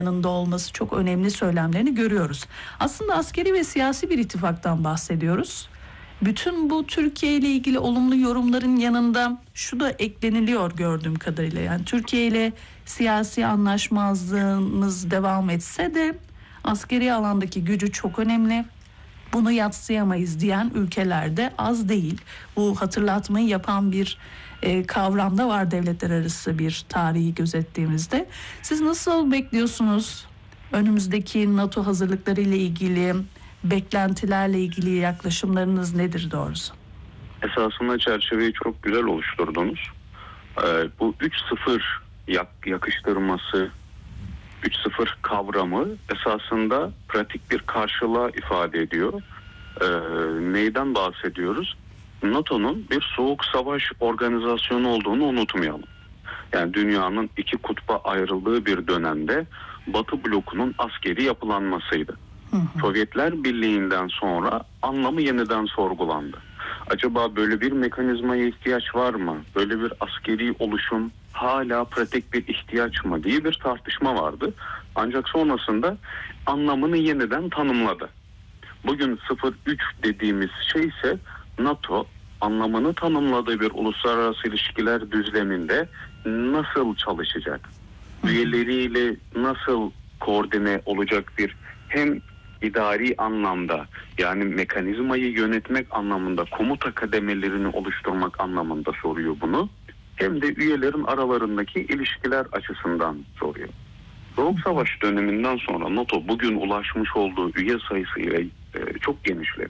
yanında olması çok önemli söylemlerini görüyoruz. Aslında askeri ve siyasi bir ittifaktan bahsediyoruz. Bütün bu Türkiye ile ilgili olumlu yorumların yanında şu da ekleniliyor gördüğüm kadarıyla. Yani Türkiye ile siyasi anlaşmazlığımız devam etse de askeri alandaki gücü çok önemli. Bunu yadsıyamayız diyen ülkeler de az değil. Bu hatırlatmayı yapan bir kavramda var devletler arası bir tarihi gözettiğimizde. Siz nasıl bekliyorsunuz önümüzdeki NATO hazırlıkları ile ilgili, beklentilerle ilgili yaklaşımlarınız nedir doğrusu? Esasında çerçeveyi çok güzel oluşturdunuz. Bu 3-0 yakıştırması, 3-0 kavramı esasında pratik bir karşılığa ifade ediyor. Neyden bahsediyoruz? NATO'nun bir soğuk savaş organizasyonu olduğunu unutmayalım. Yani dünyanın iki kutba ayrıldığı bir dönemde Batı blokunun askeri yapılanmasıydı. Sovyetler Birliği'nden sonra anlamı yeniden sorgulandı. Acaba böyle bir mekanizmaya ihtiyaç var mı? Böyle bir askeri oluşum hala pratik bir ihtiyaç mı diye bir tartışma vardı. Ancak sonrasında anlamını yeniden tanımladı. Bugün 0-3 dediğimiz şey ise NATO anlamını tanımladığı bir uluslararası ilişkiler düzleminde nasıl çalışacak? Üyeleriyle nasıl koordine olacak bir hem idari anlamda yani mekanizmayı yönetmek anlamında komuta kademelerini oluşturmak anlamında soruyor bunu. Hem de üyelerin aralarındaki ilişkiler açısından soruyor. Soğuk Savaş döneminden sonra NATO bugün ulaşmış olduğu üye sayısıyla çok genişledi.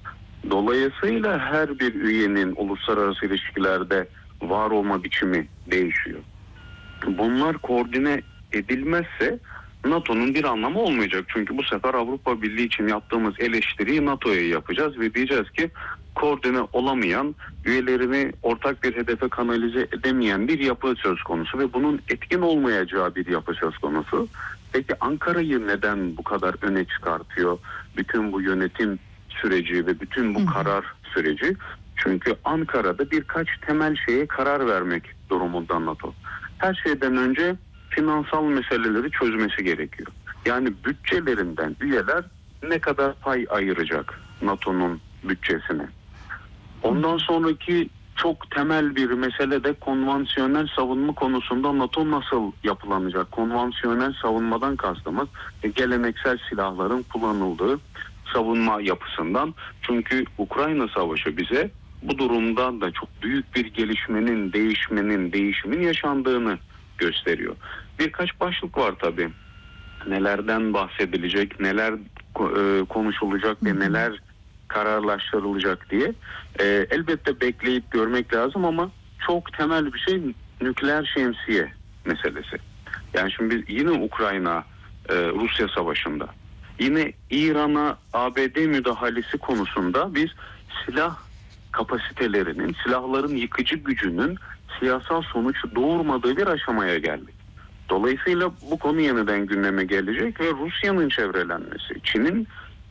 Dolayısıyla her bir üyenin uluslararası ilişkilerde var olma biçimi değişiyor. Bunlar koordine edilmezse NATO'nun bir anlamı olmayacak. Çünkü bu sefer Avrupa Birliği için yaptığımız eleştiriyi NATO'ya yapacağız ve diyeceğiz ki koordine olamayan, üyelerini ortak bir hedefe kanalize edemeyen bir yapı söz konusu ve bunun etkin olmayacağı bir yapı söz konusu. Peki Ankara'yı neden bu kadar öne çıkartıyor bütün bu yönetim süreci ve bütün bu karar süreci? Çünkü Ankara'da birkaç temel şeye karar vermek durumunda NATO. Her şeyden önce finansal meseleleri çözmesi gerekiyor. Yani bütçelerinden üyeler ne kadar pay ayıracak NATO'nun bütçesine. Ondan sonraki çok temel bir mesele de konvansiyonel savunma konusunda NATO nasıl yapılanacak? Konvansiyonel savunmadan kastımız geleneksel silahların kullanıldığı savunma yapısından. Çünkü Ukrayna Savaşı bize bu durumdan da çok büyük bir gelişmenin, değişimin yaşandığını gösteriyor. Birkaç başlık var tabii. Nelerden bahsedilecek, neler konuşulacak ve neler kararlaştırılacak diye. Elbette bekleyip görmek lazım ama çok temel bir şey nükleer şemsiye meselesi. Yani şimdi biz yine Ukrayna Rusya Savaşı'nda, yine İran'a ABD müdahalesi konusunda biz silah kapasitelerinin, silahların yıkıcı gücünün siyasal sonuç doğurmadığı bir aşamaya geldik. Dolayısıyla bu konu yeniden gündeme gelecek ve Rusya'nın çevrelenmesi, Çin'in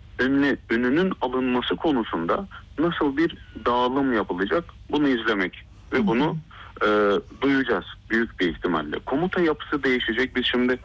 önünün alınması konusunda nasıl bir dağılım yapılacak bunu izlemek ve bunu duyacağız büyük bir ihtimalle. Komuta yapısı değişecek. Biz şimdi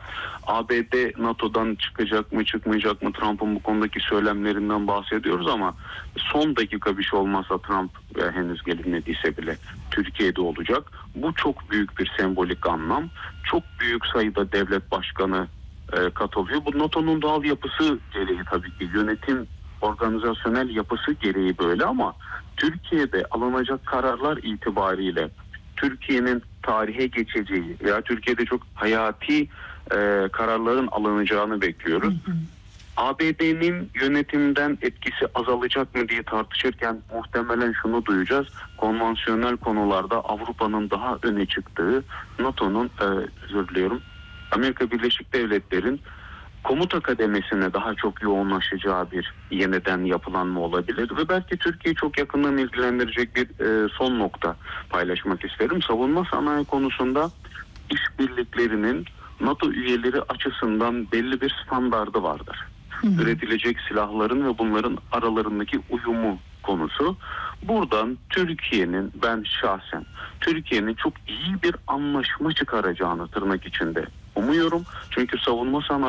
ABD NATO'dan çıkacak mı çıkmayacak mı, Trump'ın bu konudaki söylemlerinden bahsediyoruz ama son dakika bir şey olmazsa Trump henüz gelinmediyse bile Türkiye'de olacak. Bu çok büyük bir sembolik anlam. Çok büyük sayıda devlet başkanı katılıyor. Bu NATO'nun doğal yapısı gereği tabii ki yönetim organizasyonel yapısı gereği böyle ama Türkiye'de alınacak kararlar itibariyle Türkiye'nin tarihe geçeceği veya Türkiye'de çok hayati kararların alınacağını bekliyoruz. ABD'nin yönetimden etkisi azalacak mı diye tartışırken muhtemelen şunu duyacağız. Konvansiyonel konularda Avrupa'nın daha öne çıktığı, NATO'nun özür diliyorum, Amerika Birleşik Devletleri'nin komuta kademesine daha çok yoğunlaşacağı bir yeniden yapılanma olabilir ve belki Türkiye'yi çok yakından ilgilendirecek bir son nokta paylaşmak isterim. Savunma sanayi konusunda işbirliklerinin NATO üyeleri açısından belli bir standardı vardır. Üretilecek silahların ve bunların aralarındaki uyumu konusu. Buradan ben şahsen Türkiye'nin çok iyi bir anlaşma çıkaracağını tırnak içinde umuyorum. Çünkü savunma sanayi